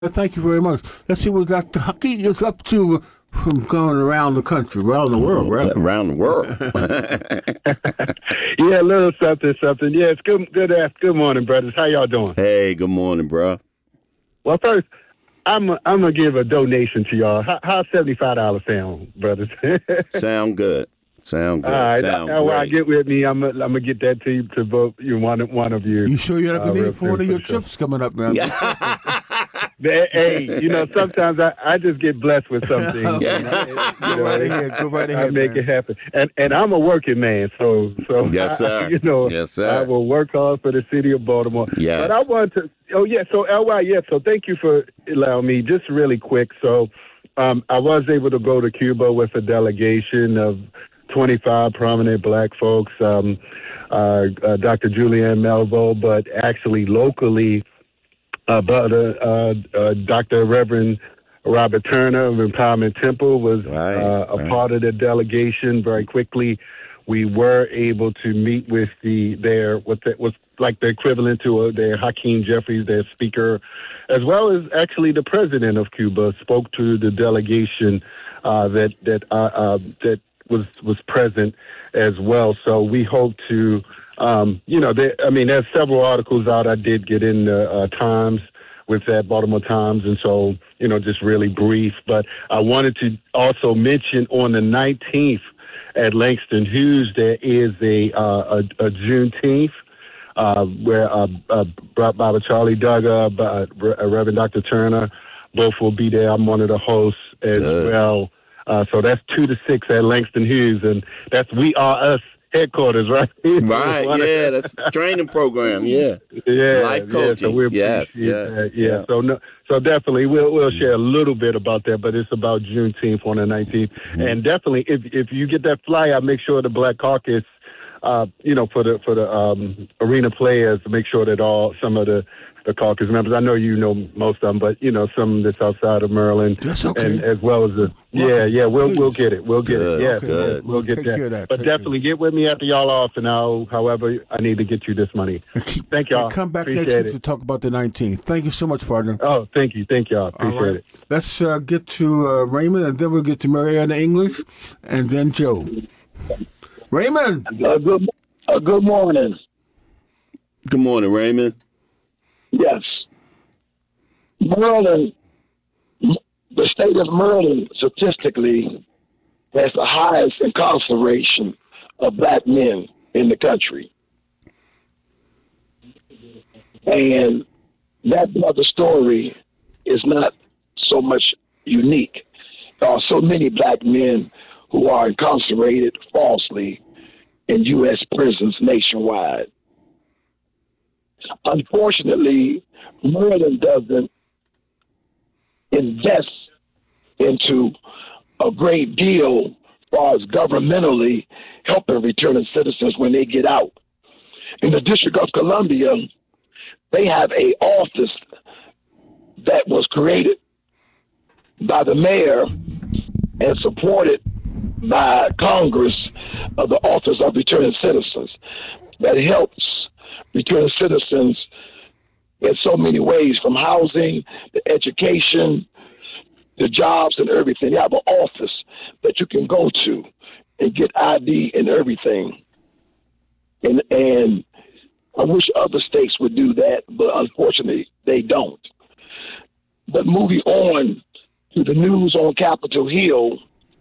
Thank you very much. Let's see what Dr. Haki is up to from going around the country, around the world, right? Around the world. Yeah, a little something. Yeah, it's good morning, brothers. How y'all doing? Hey, good morning, bro. Well, first, I'm gonna give a donation to y'all. How's $75 sound, brothers? Sound good. Sound good. All right, Sound now great. get with me. I'm gonna get that to you, to both you, one of you. You sure you're not going to need it for one of your sure. trips coming up, man? Hey, sometimes I just get blessed with something. Go right ahead. Go right ahead, I make man. it happen, and I'm a working man, so Yes, sir. Yes, sir. I will work hard for the city of Baltimore. Yes. But I want to. Oh yeah, so LY, yeah. So thank you for allowing me. Just really quick. So I was able to go to Cuba with a delegation of 25 prominent black folks. Dr. Julianne Melville, but actually locally. Dr. Reverend Robert Turner of Empowerment Temple was a part of the delegation. Very quickly, we were able to meet with what was like the equivalent to their Hakeem Jeffries, their speaker, as well as actually the president of Cuba spoke to the delegation that was present as well. So we hope to. There's several articles out. I did get in the Times with that, Baltimore Times, and so, just really brief. But I wanted to also mention on the 19th at Langston Hughes, there is a Juneteenth where Baba Charlie Duggar, Reverend Dr. Turner, both will be there. I'm one of the hosts as well. So that's 2 to 6 at Langston Hughes, and that's We Are Us headquarters, right? Right, yeah, that's a training program, yeah. Life coaching, so we appreciate that. Yeah. So definitely we'll share a little bit about that, but it's about Juneteenth on the 19th. And definitely if you get that flyer, make sure the Black Caucus, for the arena players, make sure that some of the caucus members, I know most of them, but some that's outside of Maryland, That's okay. and as well as we'll get it. We'll get it. Yeah, good. we'll get Take that. care of that. But Take definitely get with me after y'all off, and however I need to get you this money. Thank y'all. Come back Appreciate next week it. to talk about the 19th. Thank you so much, partner. Oh, thank y'all. Appreciate it. Let's get to Raymond, and then we'll get to Mariana English, and then Joe. Raymond. Good morning. Good morning, Raymond. Yes. Maryland, the state of Maryland statistically has the highest incarceration of black men in the country. And that brother story is not so much unique. There are so many black men who are incarcerated falsely in U.S. prisons nationwide. Unfortunately, Maryland doesn't invest into a great deal as far as governmentally helping returning citizens when they get out. In the District of Columbia, they have an office that was created by the mayor and supported by Congress of the Office of Returning Citizens that helps returning citizens in so many ways, from housing, to education, the jobs and everything. They have an office that you can go to and get ID and everything. And I wish other states would do that, but unfortunately they don't. But moving on to the news on Capitol Hill,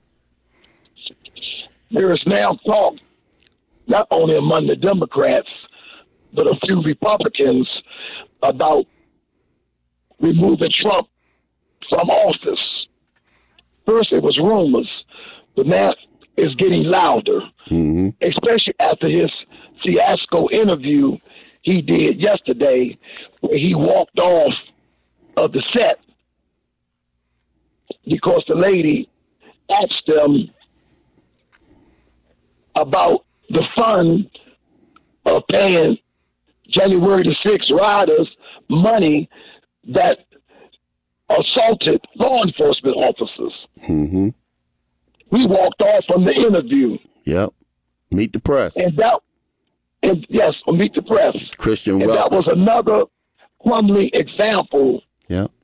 there is now talk, not only among the Democrats, but a few Republicans, about removing Trump from office. First, it was rumors, but now it's getting louder, especially after his fiasco interview he did yesterday, where he walked off of the set because the lady asked him about the fund of paying January the 6th riders money that assaulted law enforcement officers. Mm-hmm. We walked off from the interview. Yep. Meet the press. Meet the press. Christian And Welker. that was another crumbling example Yep.